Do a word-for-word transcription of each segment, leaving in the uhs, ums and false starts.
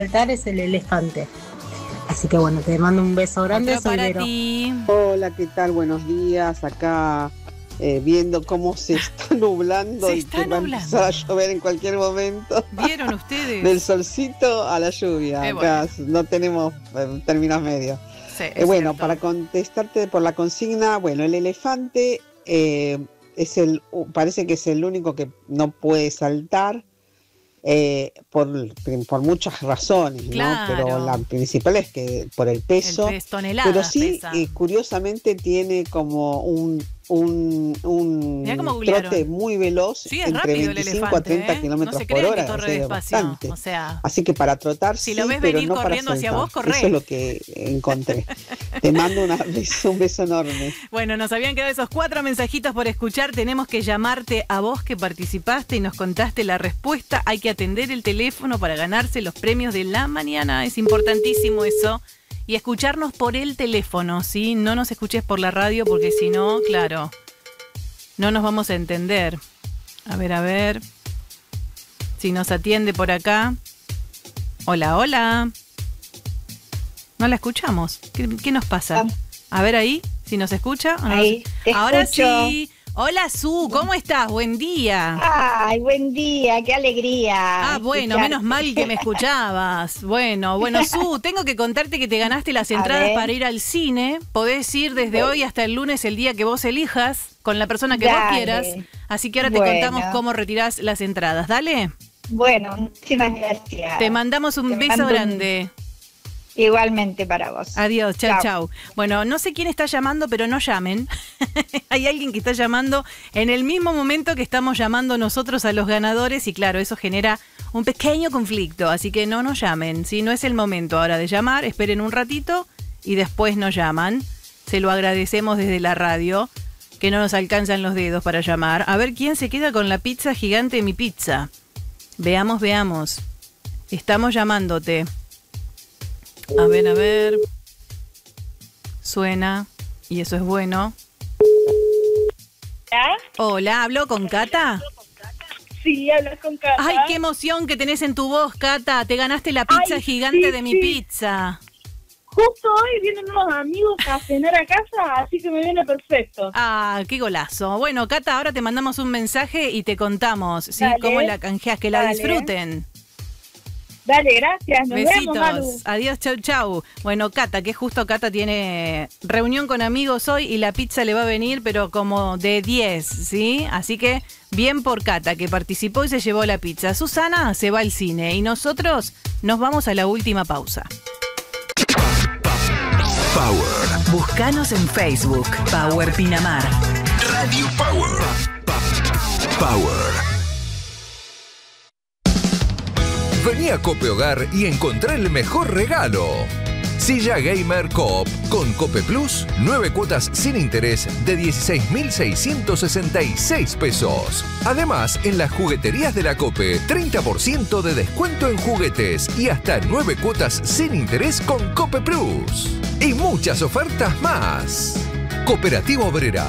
saltar es el elefante. Así que bueno, te mando un beso grande. Otro para Vero. ti. Hola, ¿qué tal? Buenos días. Acá eh, viendo cómo se está nublando Se y está que va a nublando. empezar a llover en cualquier momento. ¿Vieron ustedes? Del solcito a la lluvia. Eh, Acá bueno. no tenemos eh, términos medios. Sí, Eh, es bueno, cierto. para contestarte por la consigna, bueno, el elefante eh, es el, parece que es el único que no puede saltar. Eh, por, por muchas razones, Claro. ¿no? Pero la principal es que por el peso, El pes- toneladas pero sí, pesa. eh, curiosamente tiene como un un, un Mirá cómo googlearon. trote muy veloz, Sí, es entre rápido el veinticinco elefante, a treinta ¿eh? kilómetros No se por crean hora, que corre o sea, despacio. bastante. O sea, Así que para trotar si sí, lo ves pero venir no para corriendo hacia saltar. vos, corré. Eso es lo que encontré. Te mando una, un beso enorme. bueno, nos habían quedado esos cuatro mensajitos por escuchar. Tenemos que llamarte a vos que participaste y nos contaste la respuesta. Hay que atender el teléfono para ganarse los premios de la mañana. Es importantísimo eso. Y escucharnos por el teléfono, ¿sí? No nos escuches por la radio porque si no, claro, no nos vamos a entender. A ver, a ver. Si nos atiende por acá. Hola, hola. No la escuchamos. ¿Qué, qué nos pasa? A ver ahí, si nos escucha. ¿O no? Ahí, te Ahora escucho. sí. Hola, Su, ¿cómo estás? Buen día. Ay, buen día, qué alegría. Ah, bueno, escucharte. menos mal que me escuchabas. Bueno, bueno, Su, tengo que contarte que te ganaste las A entradas ver. para ir al cine. Podés ir desde Bueno. hoy hasta el lunes, el día que vos elijas, con la persona que vos Dale. quieras. Así que ahora te Bueno. contamos cómo retirás las entradas. Dale. Bueno, muchísimas gracias. Te mandamos un Te beso mando un- grande. Igualmente para vos. Adiós, chau, Chau. chau. Bueno, no sé quién está llamando, pero no llamen. Hay alguien que está llamando en el mismo momento que estamos llamando nosotros a los ganadores y claro, eso genera un pequeño conflicto, así que no nos llamen. Si no es el momento ahora de llamar, esperen un ratito y después nos llaman. Se lo agradecemos desde la radio, que no nos alcanzan los dedos para llamar. A ver quién se queda con la pizza gigante Mi Pizza. Veamos, veamos. Estamos llamándote. A ver, a ver. Suena. Y eso es bueno. ¿Ah? Hola, ¿hablo con Cata? Sí, hablas con Cata. Ay, qué emoción que tenés en tu voz, Cata. Te ganaste la pizza Ay, gigante sí, de Mi sí. Pizza. Justo hoy vienen unos amigos a cenar a casa, así que me viene perfecto. Ah, qué golazo. Bueno, Cata, ahora te mandamos un mensaje y te contamos, ¿sí? Dale. Cómo la canjeas, que la Dale. disfruten. Dale, gracias. Nos vemos, Malu. Besitos. Adiós, chau, chau. Bueno, Cata, que justo Cata tiene reunión con amigos hoy y la pizza le va a venir, pero como de diez, ¿sí? Así que bien por Cata, que participó y se llevó la pizza. Susana se va al cine y nosotros nos vamos a la última pausa. Power. Búscanos en Facebook, Power Pinamar. Radio Power. Power. Vení a Cope Hogar y encontrá el mejor regalo. Silla Gamer Coop con Cope Plus, nueve cuotas sin interés de dieciséis mil seiscientos sesenta y seis pesos. Además, en las jugueterías de la Cope, treinta por ciento de descuento en juguetes y hasta nueve cuotas sin interés con Cope Plus. Y muchas ofertas más. Cooperativa Obrera.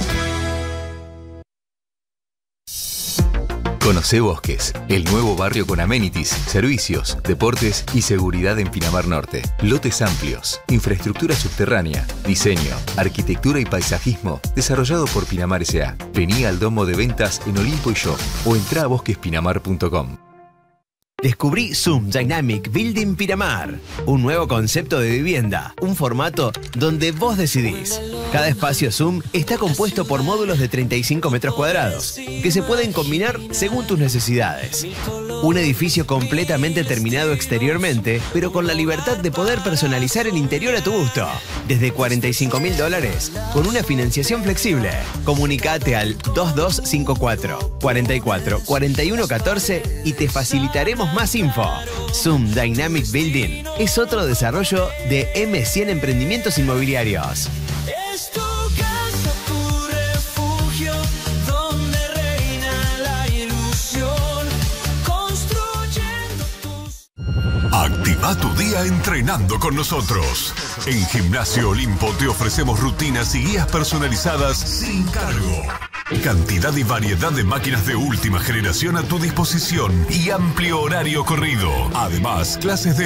Conocé Bosques, el nuevo barrio con amenities, servicios, deportes y seguridad en Pinamar Norte. Lotes amplios, infraestructura subterránea, diseño, arquitectura y paisajismo, desarrollado por Pinamar S A. Vení al domo de ventas en Olimpo y Yo o entrá a bosquespinamar punto com. Descubrí Zoom Dynamic Building Pinamar, un nuevo concepto de vivienda, un formato donde vos decidís. Cada espacio Zoom está compuesto por módulos de treinta y cinco metros cuadrados, que se pueden combinar según tus necesidades. Un edificio completamente terminado exteriormente, pero con la libertad de poder personalizar el interior a tu gusto. Desde cuarenta y cinco mil dólares, con una financiación flexible. Comunicate al dos dos cinco cuatro, cuatro cuatro, cuatro uno uno cuatro y te facilitaremos más info. Zoom Dynamic Building es otro desarrollo de eme cien Emprendimientos Inmobiliarios. Es tu casa, tu refugio, donde reina la ilusión, construyendo tus... Activa tu día entrenando con nosotros. En Gimnasio Olimpo te ofrecemos rutinas y guías personalizadas sin cargo. Cantidad y variedad de máquinas de última generación a tu disposición y amplio horario corrido. Además, clases de